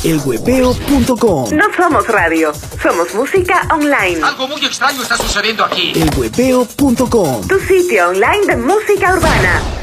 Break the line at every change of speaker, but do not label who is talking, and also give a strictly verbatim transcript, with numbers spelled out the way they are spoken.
el huepeo punto com.
No somos radio, somos música online.
Algo muy extraño está sucediendo aquí.
el huepeo punto com.
Tu sitio online de música urbana.